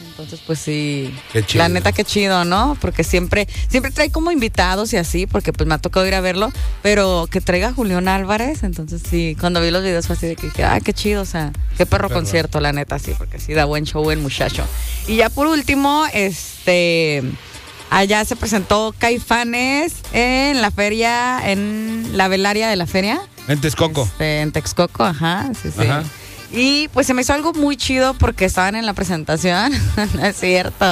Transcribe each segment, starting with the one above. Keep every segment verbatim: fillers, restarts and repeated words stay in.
Entonces, pues sí, qué chido. La neta qué chido, ¿no? Porque siempre, siempre trae como invitados y así, porque pues me ha tocado ir a verlo, pero que traiga a Julián Álvarez, entonces sí, cuando vi los videos fue así de que dije, ah, qué chido, o sea, qué perro Perro. concierto, la neta, sí, porque sí da buen show el muchacho. Y ya por último, este, allá se presentó Caifanes en la feria, en la velaria de la feria. En Texcoco. Este, en Texcoco, ajá, sí, sí. Ajá. Y pues se me hizo algo muy chido porque estaban en la presentación. No es cierto.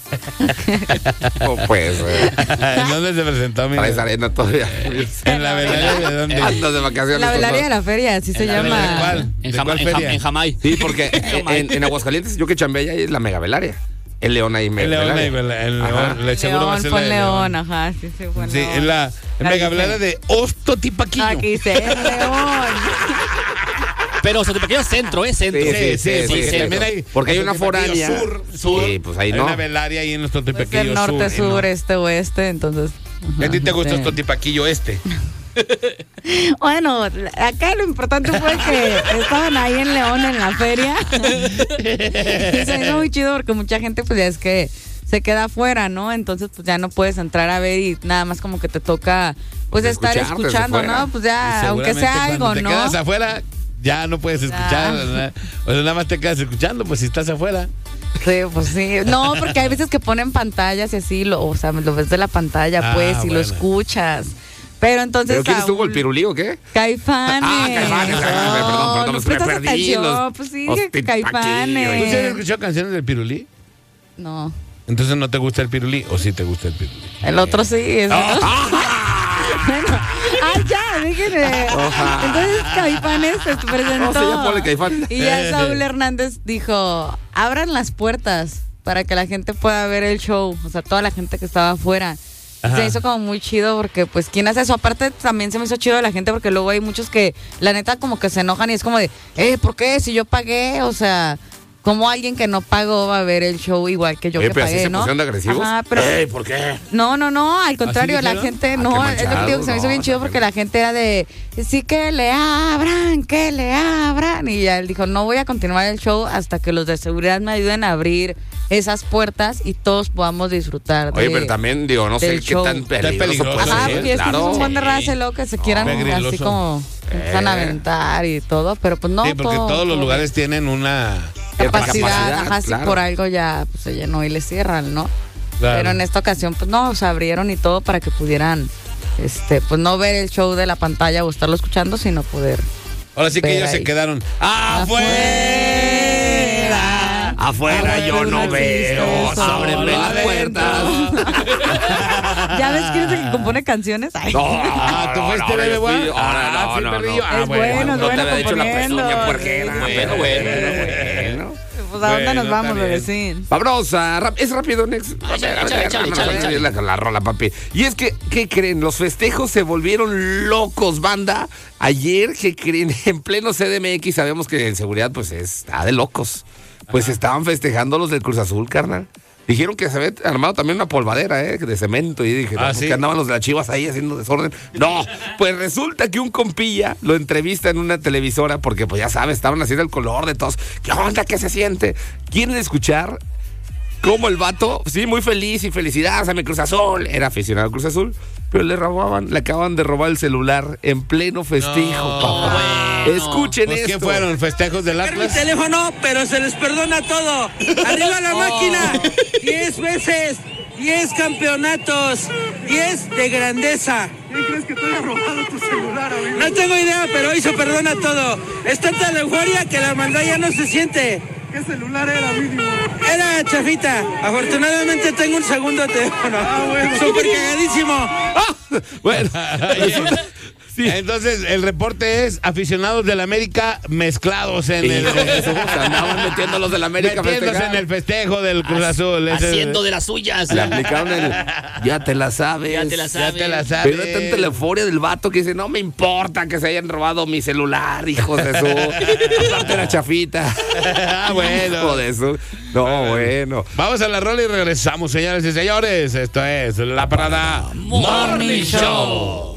No pues, ¿En dónde se presentó, amigo? Traes arena todavía. ¿En la velaria de dónde? Andas de vacaciones. La velaria con de la feria, así se la llama. velaria de cuál? En, ¿De Jama- cuál en, Jam- feria? en Jamay. todo. Sí, porque en, en Aguascalientes, yo que chambeé ahí es la mega velaria. El León ahí mega El León, velaria. el León, el Ajá. León, le seguro va a León, ser fue la de León, ajá, sí, sí, fue Sí, León. es la La mega dije. velaria de Ostotipaquillo. Aquí se León. Pero Sotipaquillo es centro, es centro. Sí, Sí, sí, sí, porque sí, también sí. hay. Porque hay una Ostotipaquillo foránea. Sur, sur. Sí, pues ahí hay no. una velaria ahí en Es Ostotipaquillo el norte, Sur. sur, ¿no? este, oeste, entonces. ¿Y a ti te ajá, gusta sí. Ostotipaquillo Este? Bueno, acá lo importante fue que estaban ahí en León en la feria. Y se hizo muy chido porque mucha gente pues ya es que se queda afuera, ¿no? Entonces pues ya no puedes entrar a ver y nada más como que te toca pues Pues estar escuchar desde escuchando, fuera. ¿no? Pues ya, aunque Seguramente sea cuando algo, te ¿no? quedas afuera, ya no puedes escuchar. ¿verdad? O sea, nada más te quedas escuchando, pues si estás afuera. Sí, pues sí. No, porque hay veces que ponen pantallas y así, lo, o sea, lo ves de la pantalla, Ah, pues, y lo bueno. escuchas. Pero entonces. ¿Pero quién estuvo, Saúl- el pirulí o qué? Caifanes. Ah, Caifanes, ah, perdón, perdón, No, pues me prestas perdí, atención. los- Pues sí, los que tipaquillos. ¿Tú sí has Caifanes. escuchado canciones del Pirulí? No. Entonces no te gusta el Pirulí o sí te gusta el Pirulí. El otro sí. Es, Bueno, ah, ya, déjenme. Ojalá. Entonces Caifanes se presentó. No, sí, ya ponle Caifán. Y ya Saúl Hernández dijo, abran las puertas para que la gente pueda ver el show. O sea, toda la gente que estaba afuera. Y Ajá. se hizo como muy chido porque, pues, ¿quién hace eso? Aparte, también se me hizo chido de la gente porque luego hay muchos que, la neta, como que se enojan y es como de, eh, ¿por qué? Si yo pagué, o sea, como alguien que no pagó va a ver el show igual que yo Oye, que pero así pagué, se ¿no? pusieron de agresivos. Ajá, pero... Ey, ¿por qué? No, no, no, al contrario, la dijeron? gente, Ah, no, qué es lo que digo, que se me hizo manchado, bien no, chido porque la gente era de, sí que le abran, que le abran, y ya él dijo, no voy a continuar el show hasta que los de seguridad me ayuden a abrir esas puertas y todos podamos disfrutar de... Oye, pero también, digo, no sé del qué show. tan peligroso, peligroso, puede Ajá, ser, porque es que es claro. un buen de raza luego que se quieran No, peligroso. así como empiezan a Eh. aventar y todo, pero pues no Sí, porque todo- todos los todo lugares tienen una Cierta capacidad, capacidad, ajá, si claro. por algo ya pues, se llenó y le cierran, ¿no? Claro. Pero en esta ocasión, pues no, se abrieron y todo para que pudieran, este, pues no ver el show de la pantalla o estarlo escuchando, sino poder. Ahora sí que ver ellos se ahí. quedaron Afuera. afuera. Afuera yo no veo, Eso. ábreme las puertas. ¿Ya ves quién es el que compone canciones? Ay. No, Ah, ¿tú no, fuiste no, Bebe yo Guá? fui- ahora Ah, no, fui no, perrillo. no. Ah, Es bueno, es No te bueno había dicho la componiendo. pezuña puerquera, Sí, pero sí, bueno, sí. bueno. Pues a dónde Bueno, nos vamos, está bien. bebecín. Vámonos, a rap- es rápido, Nex. échale, échale, échale, échale, échale. La, la rola, papi. Y es que, ¿qué creen? Los festejos se volvieron locos, banda. Ayer, ¿qué creen? En pleno C D M X, sabemos que en seguridad, pues, está de locos. Pues estaban festejando los del Cruz Azul, carnal. Dijeron que se había armado también una polvadera, ¿eh? De cemento. Y dije, no, Ah, pues, ¿sí? que andaban los de las Chivas ahí haciendo desorden. No, pues resulta que un compilla lo entrevista en una televisora porque, pues ya sabes, estaban haciendo el color de todos. ¿Qué onda? ¿Qué se siente? ¿Quieren escuchar cómo el vato, sí, muy feliz y felicidades a mi Cruz Azul? Era aficionado al Cruz Azul, pero le robaban, le acaban de robar el celular en pleno festejo, No, papá. bueno. Escuchen Pues, esto. ¿qué fueron? ¿Festejos del Mi Atlas? teléfono, pero se les perdona todo. Arriba la máquina. Diez veces, diez campeonatos, diez de grandeza. ¿Quién crees que te haya robado tu celular, amigo? No tengo idea, pero hoy se perdona todo. Es tanta la euforia que la maldad ya no se siente. ¿Qué celular era, mínimo? Era chafita. Afortunadamente tengo un segundo teléfono. Ah, bueno. Súper cagadísimo. Bueno, resulta- sí. Entonces, el reporte es aficionados del América mezclados en el... Se andaban metiendo los del América a metiéndose festejar. en el festejo del Cruz Azul. Ese- Haciendo de las suyas. Le aplicaron el ya te la sabes. Ya te la Ya sabes. te la sabes. Pero era tanta la euforia del vato que dice, no me importa que se hayan robado mi celular, hijos de su... Aparte era chafita. Ah, bueno. Hijo de su... No, bueno. Vamos a la rola y regresamos, señores y señores. Esto es La Parada Morning Show.